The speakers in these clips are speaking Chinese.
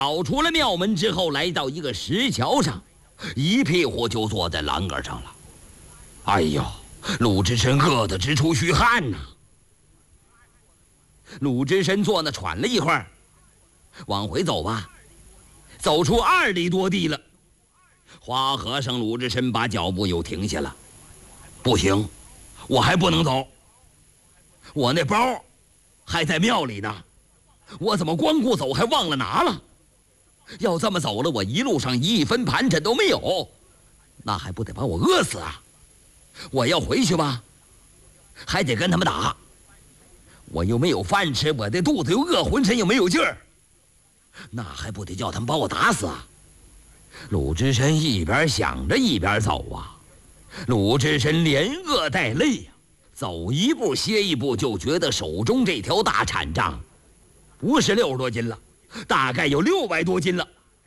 跑出了庙门之后，来到一个石桥上，一屁股就坐在栏杆上了。哎呦，鲁智深饿得直出虚汗呐。鲁智深坐那喘了一会儿，往回走吧，走出2里多地了。花和尚鲁智深把脚步又停下了。不行，我还不能走，我那包还在庙里呢，我怎么光顾走还忘了拿了？要这么走了，我一路上1分盘缠都没有，那还不得把我饿死啊？我要回去吧，还得跟他们打，我又没有饭吃，我这肚子又饿，浑身又没有劲儿，那还不得叫他们把我打死啊？鲁智深一边想着一边走啊。鲁智深连饿带累呀，走一步歇一步，就觉得手中这条大禅杖不是60多斤了，大概有600多斤了。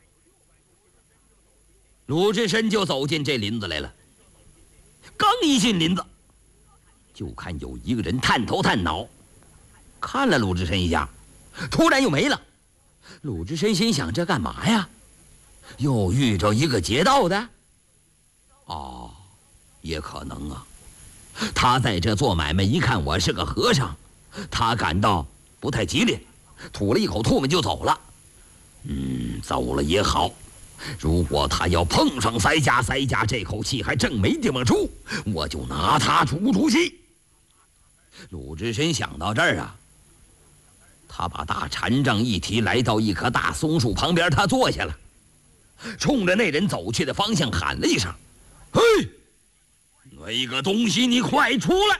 鲁智深就走进这林子来了。刚一进林子，就看有一个人探头探脑，看了鲁智深一下，突然又没了。鲁智深心想，这干嘛呀？又遇着一个劫道的？哦，也可能啊。他在这做买卖，一看我是个和尚，他感到不太吉利，吐了一口唾沫就走了。走了也好，如果他要碰上塞家这口气还正没地方出，我就拿他出气。鲁智深想到这儿啊，他把大禅杖一提，来到一棵大松树旁边，他坐下了，冲着那人走去的方向喊了一声：“嘿，那个东西，你快出来！”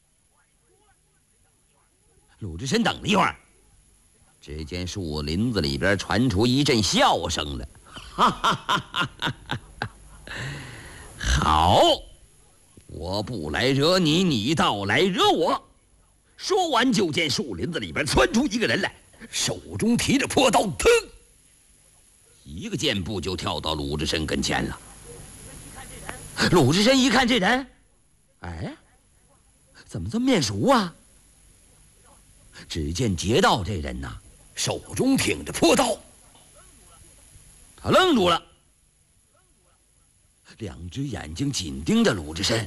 鲁智深等了一会儿，只见树林子里边传出一阵笑声来。哈哈哈哈哈！好，我不来惹你，你倒来惹我。说完，就见树林子里边窜出一个人来，手中提着破刀，腾，一个箭步就跳到鲁智深跟前了。鲁智深一看这人，哎，怎么这么面熟啊？只见劫道这人呐，手中挺着破刀，他愣住了，两只眼睛紧盯着鲁智深。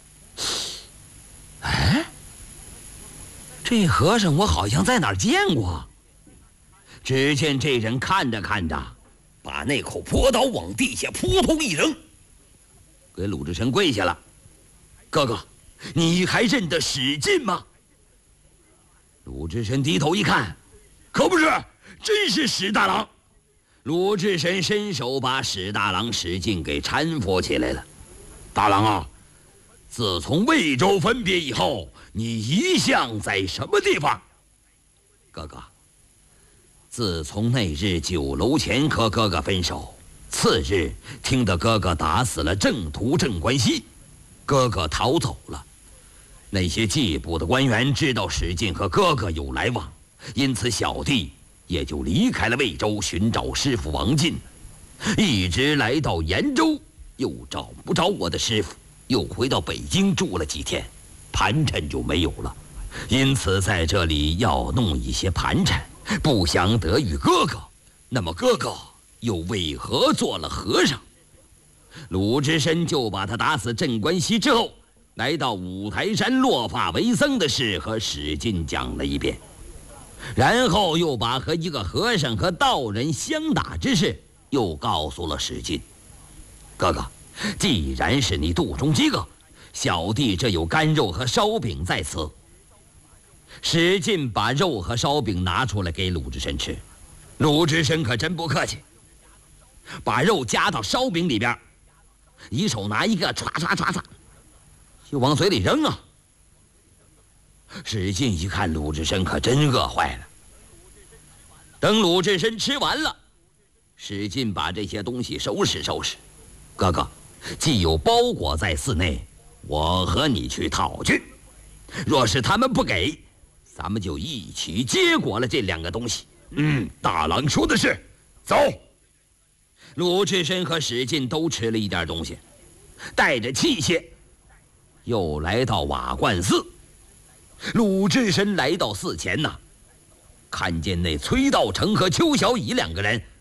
哎，这和尚我好像在哪儿见过。只见这人看着看着，把那口破刀往地下扑通一扔，给鲁智深跪下了。哥哥，你还认得史进吗？鲁智深低头一看，可不是，真是史大郎。鲁智深伸手把史大郎史进给搀扶起来了。大郎啊，自从魏州分别以后，你一向在什么地方？哥哥，自从那日酒楼前和哥哥分手，次日听得哥哥打死了正途镇关西，哥哥逃走了。那些缉部的官员知道史进和哥哥有来往，因此小弟也就离开了魏州，寻找师傅王进，一直来到延州，又找不着我的师傅，又回到北京住了几天，盘缠就没有了，因此在这里要弄一些盘缠，不想得与哥哥。那么哥哥又为何做了和尚？鲁智深就把他打死镇关西之后，来到五台山落发为僧的事和史进讲了一遍，然后又把和一个和尚和道人相打之事又告诉了史进。哥哥，既然是你肚中饥饿，小弟这有干肉和烧饼在此。史进把肉和烧饼拿出来给鲁智深吃，鲁智深可真不客气，把肉夹到烧饼里边，一手拿一个唰唰唰唰就往嘴里扔啊。史进一看鲁智深可真饿坏了。等鲁智深吃完了，史进把这些东西收拾收拾。哥哥，既有包裹在寺内，我和你去讨去，若是他们不给，咱们就一起接过了这2个东西。大郎说的是，走。鲁智深和史进都吃了一点东西，带着器械又来到瓦罐寺。鲁智深来到寺前看见那崔道成和邱小乙2个人